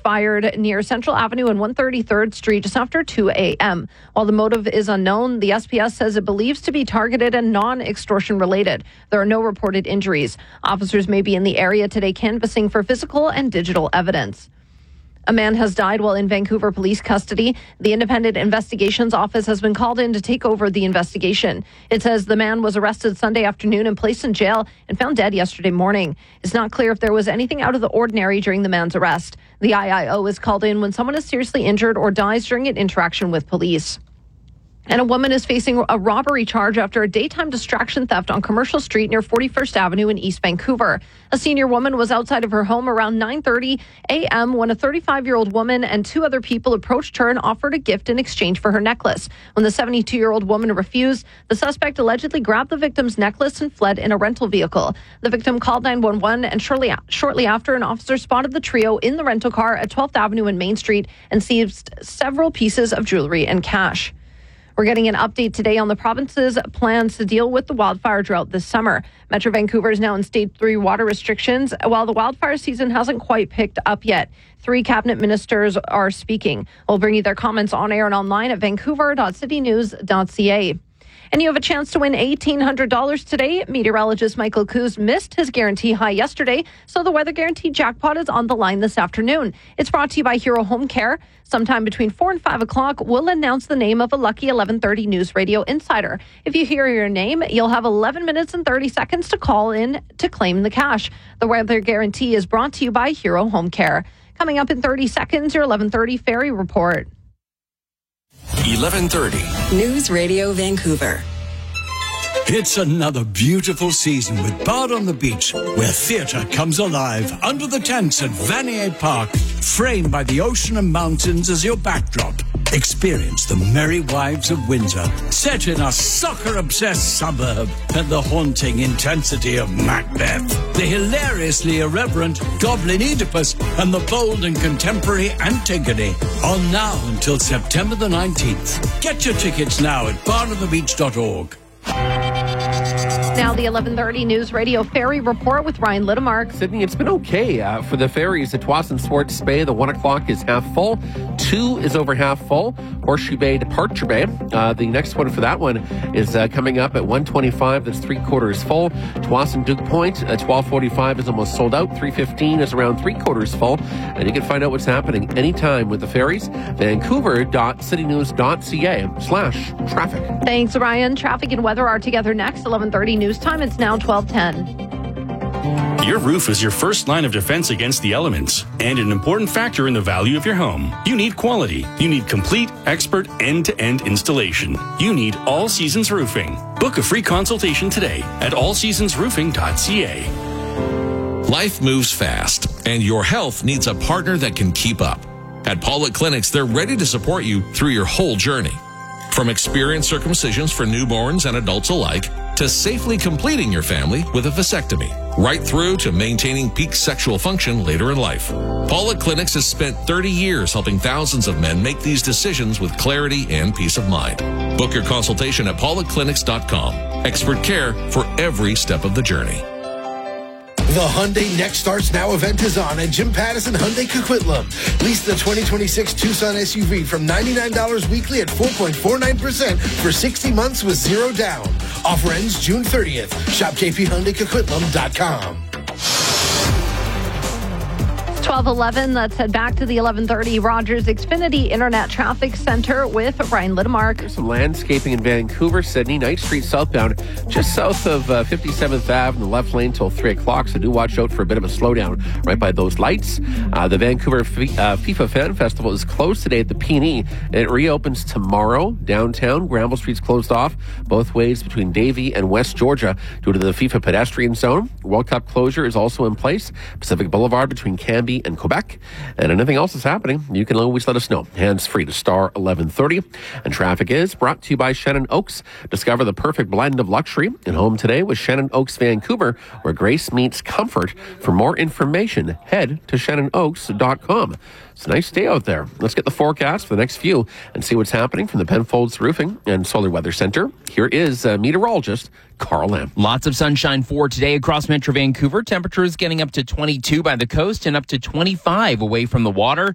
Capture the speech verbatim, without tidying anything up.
fired near Central Avenue and one hundred thirty-third Street just after two a.m. While the motive is unknown, the S P S says it believes to be targeted and non-extortion related. There are no reported injuries. Officers may be in the area today canvassing for physical and digital evidence. A man has died while in Vancouver police custody. The Independent Investigations Office has been called in to take over the investigation. It says the man was arrested Sunday afternoon and placed in jail and found dead yesterday morning. It's not clear if there was anything out of the ordinary during the man's arrest. The I I O is called in when someone is seriously injured or dies during an interaction with police. And a woman is facing a robbery charge after a daytime distraction theft on Commercial Street near forty-first Avenue in East Vancouver. A senior woman was outside of her home around nine thirty a.m. when a thirty-five-year-old woman and two other people approached her and offered a gift in exchange for her necklace. When the seventy-two-year-old woman refused, the suspect allegedly grabbed the victim's necklace and fled in a rental vehicle. The victim called nine one one, and shortly, shortly after, an officer spotted the trio in the rental car at twelfth Avenue and Main Street and seized several pieces of jewelry and cash. We're getting an update today on the province's plans to deal with the wildfire drought this summer. Metro Vancouver is now in stage three water restrictions, while the wildfire season hasn't quite picked up yet. Three cabinet ministers are speaking. We'll bring you their comments on air and online at vancouver dot city news dot c a. And you have a chance to win eighteen hundred dollars today. Meteorologist Michael Coos missed his guarantee high yesterday, so the Weather Guarantee jackpot is on the line this afternoon. It's brought to you by Hero Home Care. Sometime between four and five o'clock, we'll announce the name of a lucky eleven thirty News Radio Insider. If you hear your name, you'll have eleven minutes and thirty seconds to call in to claim the cash. The Weather Guarantee is brought to you by Hero Home Care. Coming up in thirty seconds, your eleven thirty Ferry Report. eleven thirty News Radio Vancouver. It's another beautiful season with Bard on the Beach, where theatre comes alive under the tents at Vanier Park, framed by the ocean and mountains as your backdrop. Experience the Merry Wives of Windsor, set in a soccer-obsessed suburb, and the haunting intensity of Macbeth, the hilariously irreverent Goblin Oedipus, and the bold and contemporary Antigone. On now until September the nineteenth. Get your tickets now at bard on the beach dot org. Now the eleven thirty News Radio Ferry Report with Ryan Littmark. Sydney, it's been okay uh, for the ferries at Tsawwassen Swartz Bay. The one o'clock is half full. Two is over half full. Horseshoe Bay, Departure Bay. Uh, the next one for that one is uh, coming up at one twenty-five. That's three quarters full. Tsawwassen Duke Point at twelve forty-five is almost sold out. three fifteen is around three quarters full. And you can find out what's happening anytime with the ferries. vancouver dot city news dot c a slash traffic. Thanks, Ryan. Traffic and weather are together next. eleven thirty News Time. It's now twelve ten. Your roof is your first line of defense against the elements and an important factor in the value of your home. You need quality. You need complete, expert, end-to-end installation. You need All Seasons Roofing. Book a free consultation today at all seasons roofing dot c a. Life moves fast, and your health needs a partner that can keep up. At Pollock Clinics, they're ready to support you through your whole journey. From experienced circumcisions for newborns and adults alike, to safely completing your family with a vasectomy, right through to maintaining peak sexual function later in life. Pollock Clinics has spent thirty years helping thousands of men make these decisions with clarity and peace of mind. Book your consultation at pollock clinics dot com. Expert care for every step of the journey. The Hyundai Next Starts Now event is on at Jim Pattison Hyundai Coquitlam. Lease the twenty twenty-six Tucson S U V from ninety-nine dollars weekly at four point four nine percent for sixty months with zero down. Offer ends June thirtieth. Shop k p hyundai coquitlam dot com. twelve eleven, let's head back to the eleven thirty Rogers Xfinity Internet Traffic Center with Ryan Littmark. There's some landscaping in Vancouver, Sydney, Knight Street southbound, just south of uh, fifty-seventh Avenue in the left lane till three o'clock, so do watch out for a bit of a slowdown right by those lights. Uh, the Vancouver F- uh, FIFA Fan Festival is closed today at the P and E. It reopens tomorrow downtown. Granville Street's closed off both ways between Davie and West Georgia due to the FIFA pedestrian zone. World Cup closure is also in place. Pacific Boulevard between Canby and Quebec. And anything else is happening, you can always let us know. Hands free to star eleven thirty. And traffic is brought to you by Shannon Oaks. Discover the perfect blend of luxury and home today with Shannon Oaks Vancouver, where grace meets comfort. For more information, head to shannon oaks dot com. It's a nice day out there. Let's get the forecast for the next few and see what's happening from the Penfolds Roofing and Solar Weather Center. Here is uh, meteorologist Carl Lamb. Lots of sunshine for today across Metro Vancouver. Temperatures getting up to twenty-two by the coast and up to twenty-five away from the water.